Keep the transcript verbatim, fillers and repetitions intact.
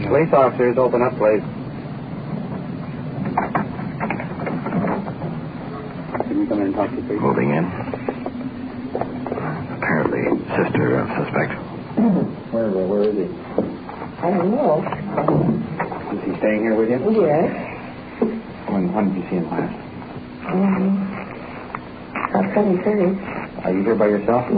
Police officers, open up, please. Can you come in and talk to the police? Moving in. Apparently, sister of suspect. Where, where, where is he? I don't know. Is he staying here with you? Yes. When, when did you see him last? Um, about seven thirty. Are you here by yourself?